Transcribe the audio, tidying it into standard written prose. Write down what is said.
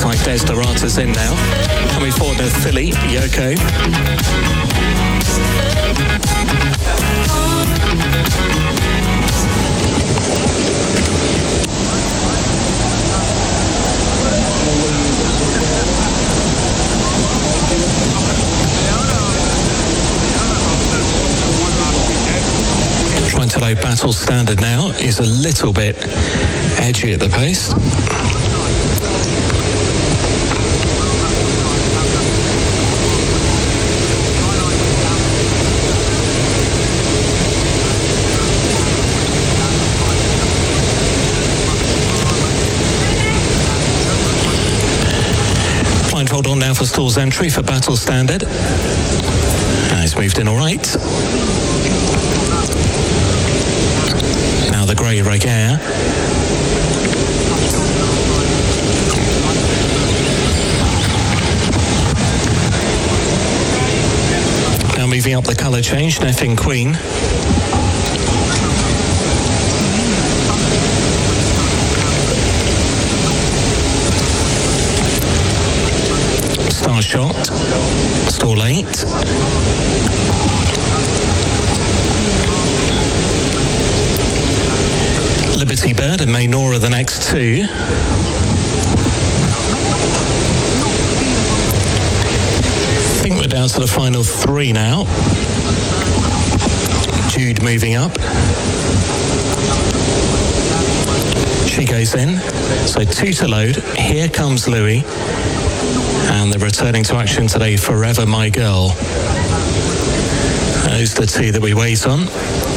Looks like Desiderata's in now. Coming forward to Philly, Yoko. Trentalo Battle Standard now is a little bit edgy at the pace. Hold on now for Stalls entry for Battle Standard. He's moved in all right. Now the grey Regair. Now moving up the colour change, Neffing Queen. Starshot, Stall 8. Liberty Bird and Maynora the next two. I think we're down to the final three now. Jude moving up. She goes in. So two to load. Here comes Louis. And they're returning to action today, Forever My Girl. Those are the two that we wait on.